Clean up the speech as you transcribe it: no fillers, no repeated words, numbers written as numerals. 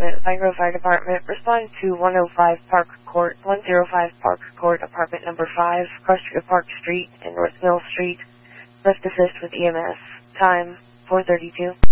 Department, Bangor Fire Department, respond to 105 Park Court, 105 Park Court, apartment number 5, Crustria Park Street and North Mill Street. Must assist with EMS. Time, 4:32.